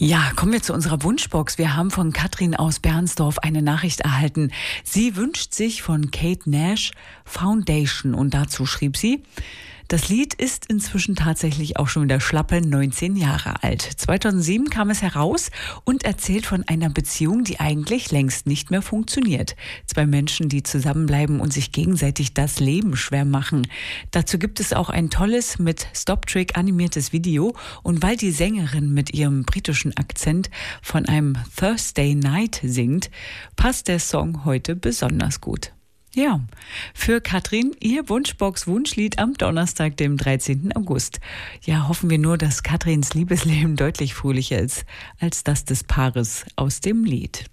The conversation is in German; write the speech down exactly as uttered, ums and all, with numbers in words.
Ja, kommen wir zu unserer Wunschbox. Wir haben von Katrin aus Bernsdorf eine Nachricht erhalten. Sie wünscht sich von Kate Nash Foundation und dazu schrieb sie: Das Lied ist inzwischen tatsächlich auch schon wieder schlappe neunzehn Jahre alt. zweitausendsieben kam es heraus und erzählt von einer Beziehung, die eigentlich längst nicht mehr funktioniert. Zwei Menschen, die zusammenbleiben und sich gegenseitig das Leben schwer machen. Dazu gibt es auch ein tolles, mit Stop-Trick animiertes Video. Und weil die Sängerin mit ihrem britischen Akzent von einem Thursday Night singt, passt der Song heute besonders gut. Ja, für Katrin ihr Wunschbox-Wunschlied am Donnerstag, dem dreizehnten August. Ja, hoffen wir nur, dass Katrins Liebesleben deutlich fröhlicher ist als das des Paares aus dem Lied.